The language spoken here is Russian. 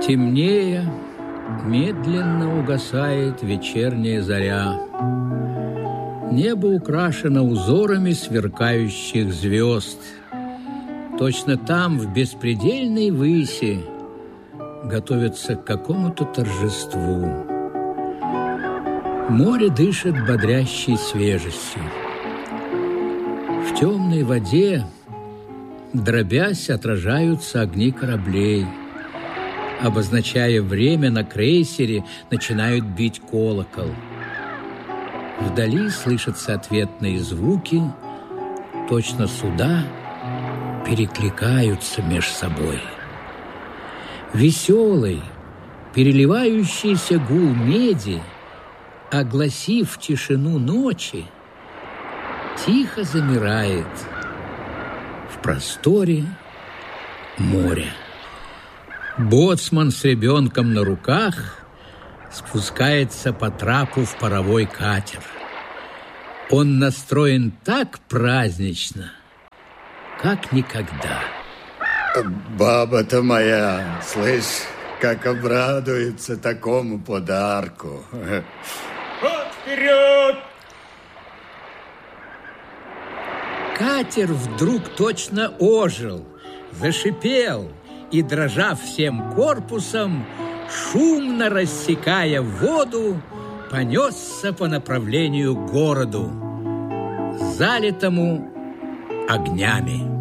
Темнея, медленно угасает вечерняя заря. Небо украшено узорами сверкающих звезд. Точно там, в беспредельной выси, готовятся к какому-то торжеству. Море дышит бодрящей свежестью. В темной воде, дробясь, отражаются огни кораблей. Обозначая время, на крейсере начинают бить колокол. Вдали слышатся ответные звуки, точно суда перекликаются меж собой. Веселый, переливающийся гул меди, огласив тишину ночи, тихо замирает в просторе моря. Боцман с ребенком на руках спускается по трапу в паровой катер. Он настроен так празднично, как никогда. Баба-то моя, слышь, как обрадуется такому подарку. Вот вперед! Катер вдруг точно ожил, зашипел и, дрожа всем корпусом, шумно рассекая воду, понесся по направлению к городу, залитому огнями.